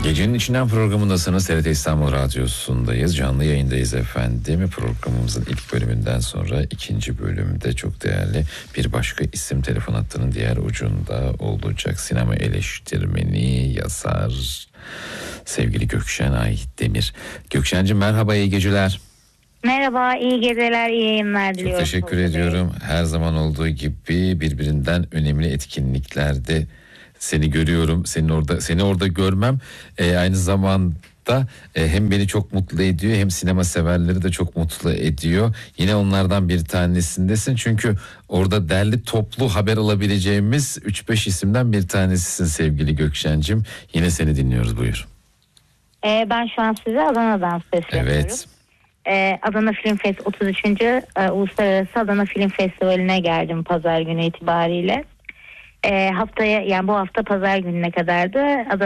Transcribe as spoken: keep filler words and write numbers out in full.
Gecenin içinden programındasınız. T R T İstanbul Radyosu'ndayız. Canlı yayındayız efendim. Programımızın ilk bölümünden sonra ikinci bölümde çok değerli bir başka isim telefon hattının diğer ucunda olacak. Sinema eleştirmeni, yazar, sevgili Gökşen Aydemir. Gökşen'cim merhaba, iyi geceler. Merhaba, iyi geceler, iyi yayınlar diliyorum. Çok teşekkür ediyorum. Her zaman olduğu gibi birbirinden önemli etkinliklerde seni görüyorum. Senin orada seni orada görmem e, aynı zamanda e, hem beni çok mutlu ediyor, hem sinema severleri de çok mutlu ediyor. Yine onlardan bir tanesindesin. Çünkü orada derli toplu haber alabileceğimiz üç beş isimden bir tanesisin sevgili Gökşen'cim. Yine seni dinliyoruz, buyur. Ee, ben şu an size Adana'dan sesleniyorum. Evet. Ee, Adana Film Fest otuz üçüncü E, Uluslararası Adana Film Festivali'ne geldim pazar günü itibariyle. Ee, haftaya, yani bu hafta pazar gününe kadardı. Adana